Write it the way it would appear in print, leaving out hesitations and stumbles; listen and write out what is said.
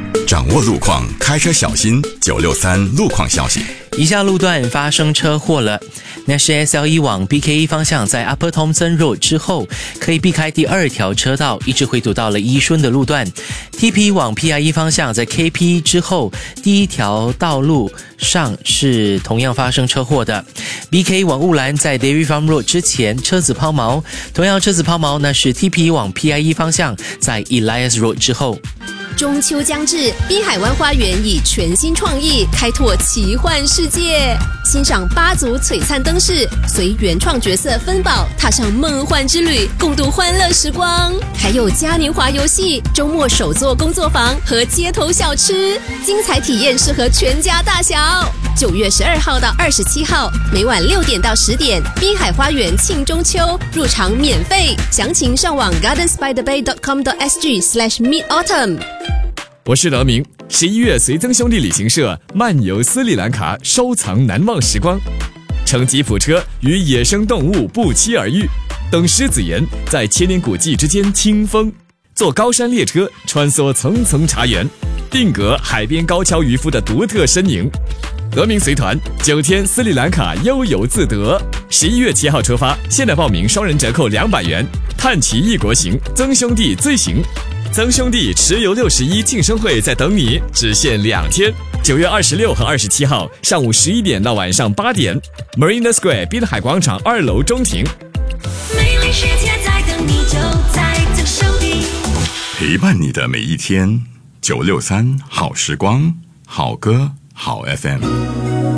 掌握路况，开车小心。963路况消息。 以下路段发生车祸了，那是 SL1 往 BK1 方向在 Upper Thomson Road 之后，可以避开第2条车道，一直回堵到了伊顺的路段。TP 往 PI1 方向在 KP 之后，第1条道路上是同样发生车祸的。BK 往雾兰在 Dairy Farm Road 之前车子抛锚，同样车子抛锚那是 TP 往 PI1 方向在 Elias Road 之后。 中秋将至，滨海湾花园以全新创意开拓奇幻世界，欣赏8组璀璨灯饰，随原创角色芬宝踏上梦幻之旅，共度欢乐时光。还有嘉年华游戏、周末手作工作坊和街头小吃，精彩体验适合全家大小。9月12号到27号，每晚6点到10点，滨海花园庆中秋，入场免费，详情上网 gardensbythebay.com.sg/midautumn。 我是德明。11月随曾兄弟旅行社漫游斯里兰卡，收藏难忘时光，乘吉普车与野生动物不期而遇，等狮子岩在千年古迹之间清风，坐高山列车穿梭层层茶园，定格海边高跷渔夫的独特身影。德明随团9天斯里兰卡悠游自得，11月7号出发，现在报名双人折扣200元，探奇异国行，曾兄弟最行。曾兄弟持游61庆生会在等你，只限2天，9月26和27号上午11点到晚上8点 Marina Square 滨海广场2楼中庭。 美丽世界在等你，就在曾兄弟， 陪伴你的每一天。963好时光，好歌好 FM。